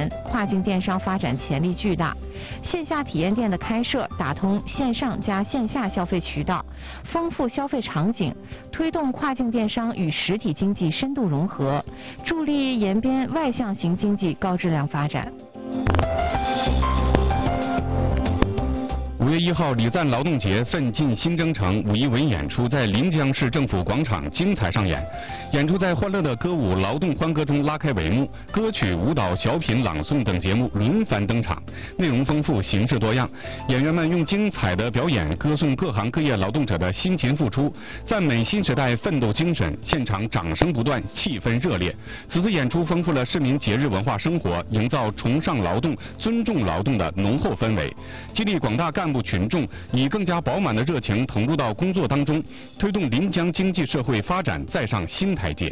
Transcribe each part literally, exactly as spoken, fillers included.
年，跨境电商发展潜力巨大。线下体验店的开设，打通线上加线下消费渠道，丰富消费场景，推动跨境电商与实体经济深度融合，助力延边外向型经济高质量发展。 五月一号，礼赞劳动节奋进新征程五一文演出在临江市政府广场精彩上演。演出在欢乐的歌舞劳动欢歌中拉开帷幕，歌曲、舞蹈、小品、朗诵等节目轮番登场，内容丰富，形式多样。演员们用精彩的表演歌颂各行各业劳动者的辛勤付出，赞美新时代奋斗精神，现场掌声不断，气氛热烈。此次演出丰富了市民节日文化生活，营造崇尚劳动、尊重劳动的浓厚氛围，激励广大干部群众以更加饱满的热情投入到工作当中，推动临江经济社会发展再上新台阶。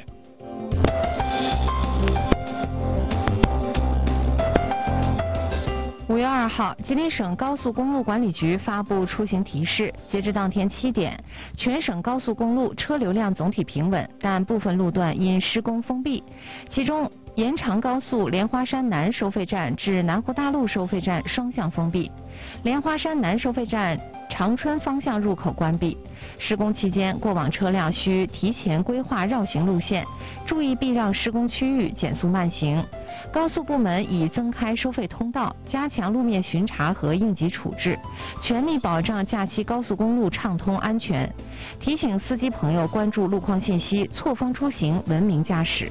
五月二号，吉林省高速公路管理局发布出行提示，截至当天七点，全省高速公路车流量总体平稳，但部分路段因施工封闭，其中延长高速莲花山南收费站至南湖大路收费站双向封闭，莲花山南收费站长春方向入口关闭。施工期间，过往车辆需提前规划绕行路线，注意避让施工区域，减速慢行。高速部门已增开收费通道，加强路面巡查和应急处置，全力保障假期高速公路畅通安全。提醒司机朋友关注路况信息，错峰出行，文明驾驶。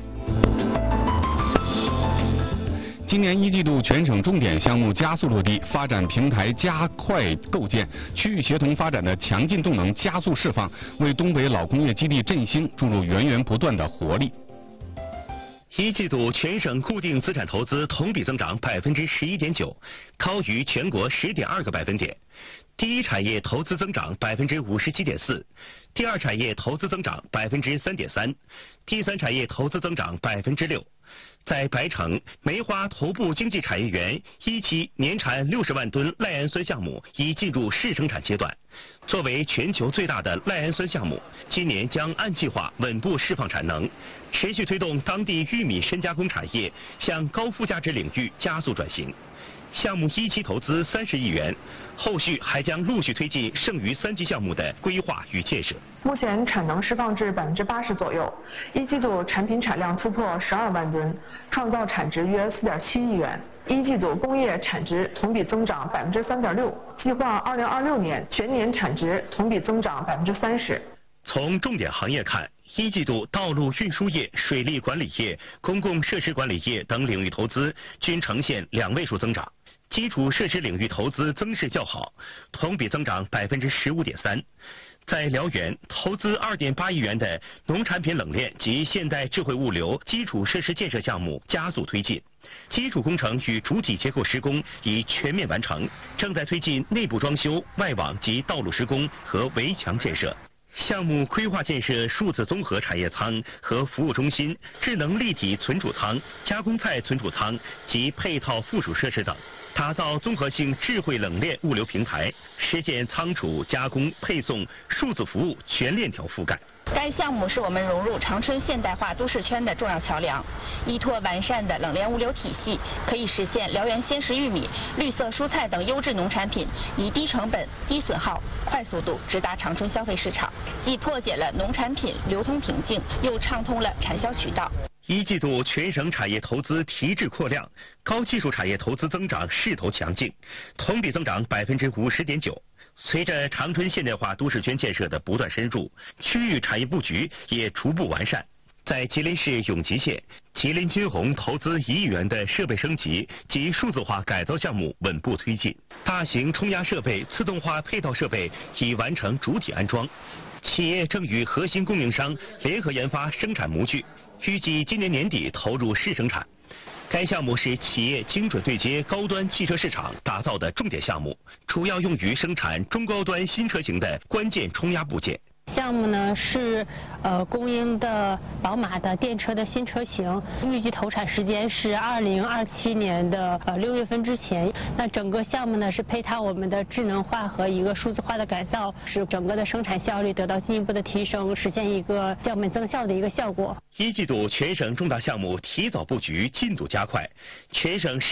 今年一季度全省重点项目加速落地，发展平台加快构建，区域协同发展的强劲动能加速释放，为东北老工业基地振兴注入源源不断的活力。 一季度全省固定资产投资同比增长百分之十一点九，高于全国十点二个百分点。第一产业投资增长百分之五十七点四，第二产业投资增长百分之三点三，第三产业投资增长百分之六。在白城，梅花头部经济产业园一期年产六十万吨赖氨酸项目已进入试生产阶段。作为全球最大的赖氨酸项目，今年将按计划稳步释放产能，持续推动当地玉米深加工产业向高附加值领域加速转型。项目一期投资三十亿元，后续还将陆续推进剩余三期项目的规划与建设。 目前产能释放至百分之八十左右，一季度产品产量突破十二万吨，创造产值约四点七亿元。一季度工业产值同比增长百分之三点六，计划二零二六年全年产值同比增长百分之三十。 从重点行业看，一季度道路运输业、水利管理业、公共设施管理业等领域投资均呈现两位数增长。基础设施领域投资增势较好，同比增长百分之十五点三。在辽源，投资二点八亿元的农产品冷链及现代智慧物流基础设施建设项目加速推进，基础工程与主体结构施工已全面完成，正在推进内部装修、外网及道路施工和围墙建设。项目规划建设数字综合产业舱和服务中心、智能立体存储舱、加工菜存储舱及配套附属设施等，打造综合性智慧冷链物流平台，实现仓储、加工、配送、数字服务全链条覆盖。 该项目是我们融入长春现代化都市圈的重要桥梁，依托完善的冷链物流体系，可以实现辽源鲜食玉米、绿色蔬菜等优质农产品以低成本、低损耗、快速度直达长春消费市场，既破解了农产品流通瓶颈，又畅通了产销渠道。 一季度全省产业投资提质扩量，高技术产业投资增长势头强劲，同比增长百分之五十点九。随着长春现代化都市圈建设的不断深入，区域产业布局也逐步完善。在吉林市永吉县，吉林金鸿投资一亿元的设备升级及数字化改造项目稳步推进，大型冲压设备、自动化配套设备已完成主体安装，企业正与核心供应商联合研发生产模具，预计今年年底投入试生产。该项目是企业精准对接高端汽车市场打造的重点项目，主要用于生产中高端新车型的关键冲压部件。 项目呢是呃供应的宝马的电车的新车型，预计投产时间是二零二七年的呃六月份之前。那整个项目呢是配套我们的智能化和一个数字化的改造，使整个的生产效率得到进一步的提升，实现一个降本增效的一个效果。 一季度全省重大项目提早布局进度加快，全省